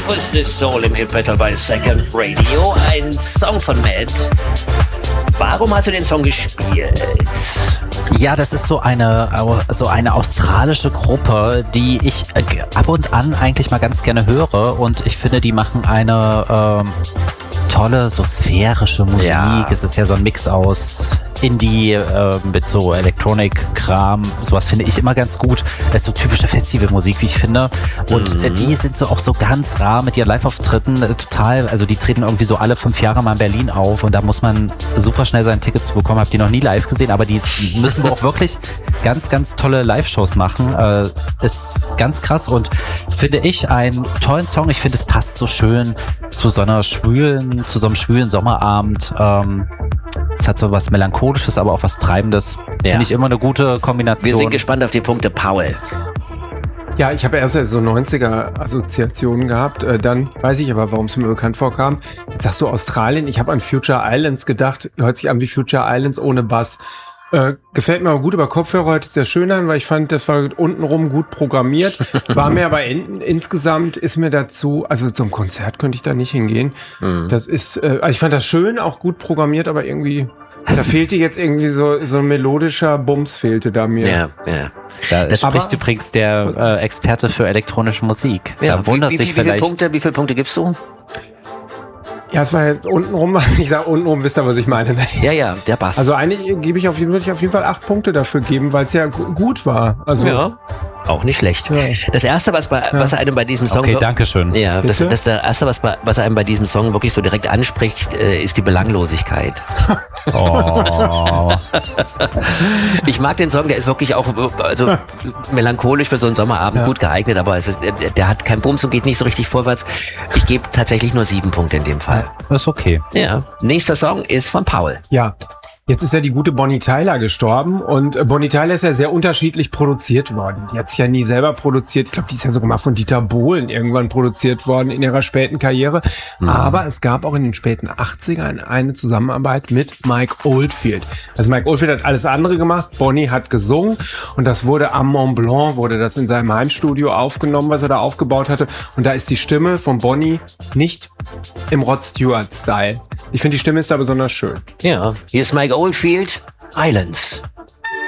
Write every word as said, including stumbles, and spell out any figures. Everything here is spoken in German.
Twisted Soul im Hit Battle bei Second Radio. Ein Song von Matt. Warum hast du den Song gespielt? Ja, das ist so eine, so eine australische Gruppe, die ich ab und an eigentlich mal ganz gerne höre. Und ich finde, die machen eine ähm, tolle, so sphärische Musik. Ja. Es ist ja so ein Mix aus Indie äh, mit so Electronic-Kram. Sowas finde ich immer ganz gut. Das ist so typische Festivalmusik, wie ich finde. Und mhm. äh, die sind so auch so ganz rar mit ihren Live-Auftritten. Äh, total, also die treten irgendwie so alle fünf Jahre mal in Berlin auf. Und da muss man super schnell sein Ticket zu bekommen. Hab die noch nie live gesehen, aber die müssen wir auch wirklich ganz, ganz tolle Live-Shows machen. Äh, ist ganz krass und finde ich einen tollen Song. Ich finde, es passt so schön zu so einer schwülen, zu so einem schwülen Sommerabend. Ähm, es hat so was Melancholisches, aber auch was Treibendes. Ja. Finde ich immer eine gute Kombination. Wir sind gespannt auf die Punkte, Paul. Ja, ich habe erst so neunziger-Assoziationen gehabt, äh, dann weiß ich aber, warum es mir bekannt vorkam. Jetzt sagst du Australien, ich habe an Future Islands gedacht, hört sich an wie Future Islands ohne Bass. Äh, gefällt mir aber gut, über Kopfhörer heute sehr schön an, weil ich fand, das war untenrum gut programmiert. War mir aber in, insgesamt ist mir dazu, also zum Konzert könnte ich da nicht hingehen. Mhm. Das ist, äh, also ich fand das schön, auch gut programmiert, aber irgendwie, da fehlte jetzt irgendwie so, so ein melodischer Bums fehlte da mir. Ja, ja. Da das spricht aber, übrigens der äh, Experte für elektronische Musik. Ja, da wundert wie, wie, sich wie, vielleicht. Wie viele Punkte, wie viele Punkte gibst du? Ja, es war halt untenrum, ich sag untenrum, wisst ihr, was ich meine. Ja, ja, der Bass. Also eigentlich gebe ich auf jeden, würde ich auf jeden Fall acht Punkte dafür geben, weil es ja gu- gut war. Also ja, auch nicht schlecht. Ja. Das erste, was bei, was einem bei diesem Song... Okay, danke schön. Ja, das, das der erste, was, bei, was einem bei diesem Song wirklich so direkt anspricht, äh, ist die Belanglosigkeit. Oh. Ich mag den Song, der ist wirklich auch also melancholisch für so einen Sommerabend ja. gut geeignet, aber es ist, der, der hat keinen Bums und geht nicht so richtig vorwärts. Ich gebe tatsächlich nur sieben Punkte in dem Fall. Das ist okay. Ja. Nächster Song ist von Paul. Ja. Jetzt ist ja die gute Bonnie Tyler gestorben und Bonnie Tyler ist ja sehr unterschiedlich produziert worden. Die hat sich ja nie selber produziert. Ich glaube, die ist ja sogar mal von Dieter Bohlen irgendwann produziert worden in ihrer späten Karriere. Mhm. Aber es gab auch in den späten achtzigern eine Zusammenarbeit mit Mike Oldfield. Also Mike Oldfield hat alles andere gemacht, Bonnie hat gesungen und das wurde am Mont Blanc, wurde das in seinem Heimstudio aufgenommen, was er da aufgebaut hatte. Und da ist die Stimme von Bonnie nicht im Rod Stewart-Style. Ich finde, die Stimme ist da besonders schön. Ja, hier ist Mike Oldfield, Islands.